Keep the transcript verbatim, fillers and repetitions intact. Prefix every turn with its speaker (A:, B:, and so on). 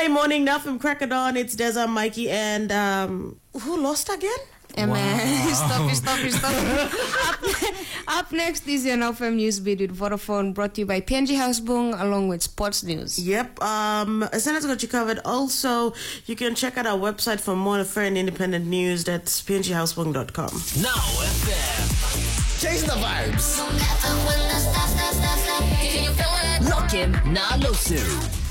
A: Monday morning, now from Crackadon, it's Deza, Mikey, and um, who lost again?
B: Wow. Stop it, stop it, stop it. up, up next is your Now F M News Beat with Vodafone, brought to you by P N G Houseboom, along with sports news.
A: Yep, um, Senator's got you covered. Also, you can check out our website for more fair and independent news. That's p n g houseboom dot com.
C: Now F M. Chase the vibes. Lock in, now listen.